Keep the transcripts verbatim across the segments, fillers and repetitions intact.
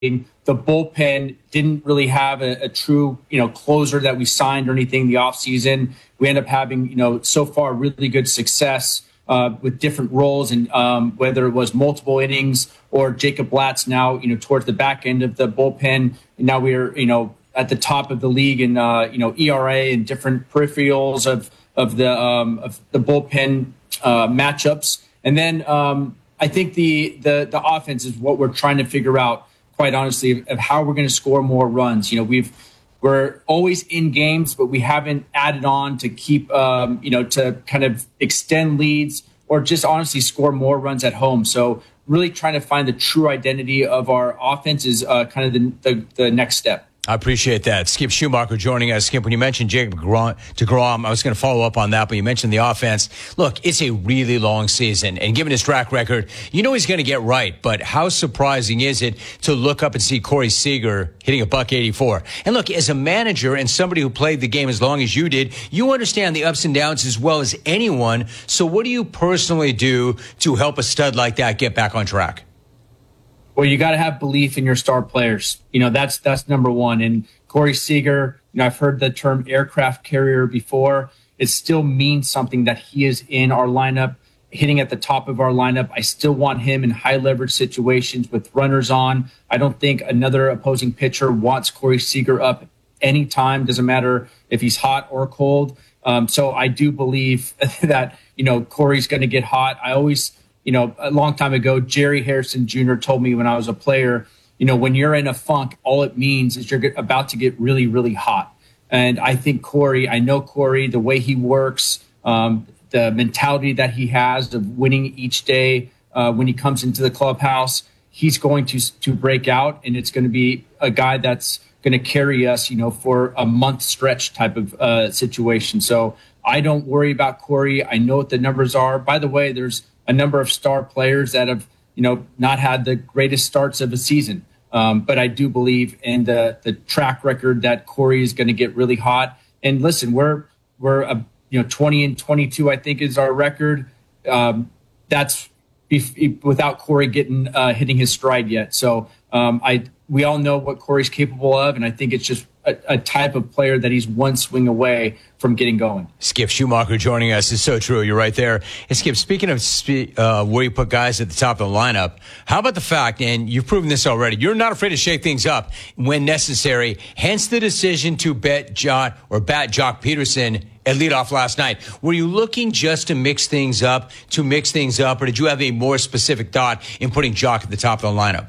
The bullpen didn't really have a, a true, you know, closer that we signed or anything in the offseason. We end up having, you know, so far really good success uh, with different roles, and um, whether it was multiple innings or Jacob Blatz now, you know, towards the back end of the bullpen. And now we're, you know, at the top of the league in, uh, you know, E R A and different peripherals of of the um, of the bullpen uh, matchups. And then um, I think the the the offense is what we're trying to figure out, quite honestly, of how we're going to score more runs. You know, we've we're always in games, but we haven't added on to keep, um, you know, to kind of extend leads or just honestly score more runs at home. So really trying to find the true identity of our offense is uh, kind of the, the the next step. I appreciate that. Skip Schumacher joining us. Skip, when you mentioned Jacob deGrom, I was going to follow up on that, but you mentioned the offense. Look, it's a really long season, and given his track record, you know he's going to get right, but how surprising is it to look up and see Corey Seager hitting a buck eighty-four? And look, as a manager and somebody who played the game as long as you did, you understand the ups and downs as well as anyone. So what do you personally do to help a stud like that get back on track? Well, you got to have belief in your star players. You know, that's that's number one. And Corey Seager, you know, I've heard the term aircraft carrier before. It still means something that he is in our lineup, hitting at the top of our lineup. I still want him in high leverage situations with runners on. I don't think another opposing pitcher wants Corey Seager up anytime. Doesn't matter if he's hot or cold. Um, so I do believe that, you know, Corey's going to get hot. I always... You know, a long time ago, Jerry Harrison Junior told me when I was a player, you know, when you're in a funk, all it means is you're about to get really, really hot. And I think Corey, I know Corey, the way he works, um, the mentality that he has of winning each day uh, when he comes into the clubhouse, he's going to to break out, and it's going to be a guy that's going to carry us, you know, for a month stretch type of uh, situation. So I don't worry about Corey. I know what the numbers are. By the way, there's a number of star players that have, you know, not had the greatest starts of a season. Um, but I do believe in the the track record that Corey is going to get really hot. And listen, we're we're a, you know, twenty and twenty-two, I think, is our record. Um, that's if, without Corey getting uh, hitting his stride yet. So um, I we all know what Corey's capable of, and I think it's just a, a type of player that he's one swing away from getting going. Skip Schumacher joining us is so true. You're right there. And Skip, speaking of spe- uh, where you put guys at the top of the lineup, how about the fact, and you've proven this already, you're not afraid to shake things up when necessary, hence the decision to bet John or bat Jock Peterson at leadoff last night. Were you looking just to mix things up, to mix things up, or did you have a more specific thought in putting Jock at the top of the lineup?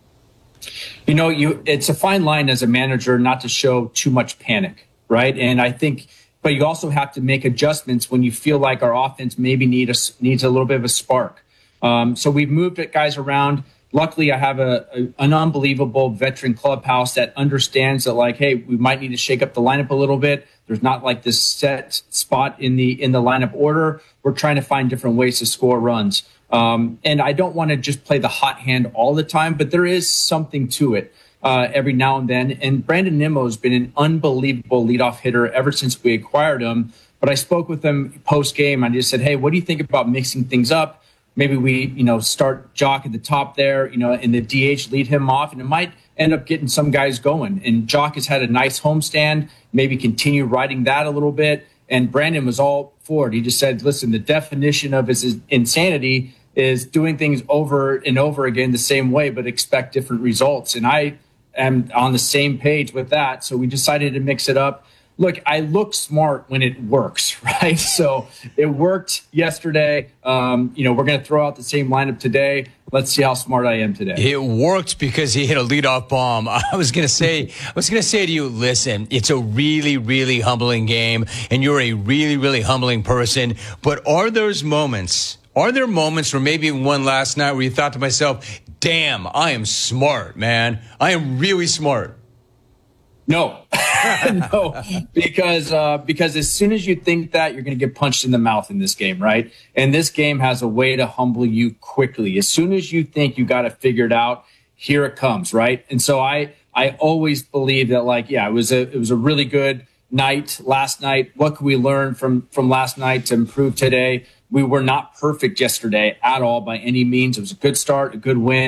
You know, you it's a fine line as a manager not to show too much panic, right? And I think, but you also have to make adjustments when you feel like our offense maybe need a, needs a little bit of a spark. Um, so we've moved guys around. Luckily, I have a, a an unbelievable veteran clubhouse that understands that, like, hey, we might need to shake up the lineup a little bit. There's not like this set spot in the in the lineup order. We're trying to find different ways to score runs. Um, and I don't want to just play the hot hand all the time, but there is something to it uh, every now and then. And Brandon Nimmo has been an unbelievable leadoff hitter ever since we acquired him. But I spoke with him post game. I just said, hey, what do you think about mixing things up? Maybe we, you know, start Jock at the top there, you know, and the D H lead him off, and it might end up getting some guys going. And Jock has had a nice homestand, maybe continue riding that a little bit. And Brandon was all for it. He just said, listen, the definition of his insanity is doing things over and over again the same way, but expect different results. And I am on the same page with that. So we decided to mix it up. Look, I look smart when it works, right? So it worked yesterday. Um, you know, we're going to throw out the same lineup today. Let's see how smart I am today. It worked because he hit a leadoff bomb. I was going to say, I was going to say to you, listen, it's a really, really humbling game, and you're a really, really humbling person. But are those moments? Are there moments, or maybe one last night, where you thought to myself, damn, I am smart, man. I am really smart. No, no, because uh, because as soon as you think that, you're going to get punched in the mouth in this game, right? And this game has a way to humble you quickly. As soon as you think you got it figured out, here it comes, right? And so I I always believe that, like, yeah, it was a it was a really good night last night. What can we learn from from last night to improve today? We were not perfect yesterday at all by any means. It was a good start, a good win. But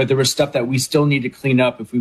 but there was stuff that we still need to clean up if we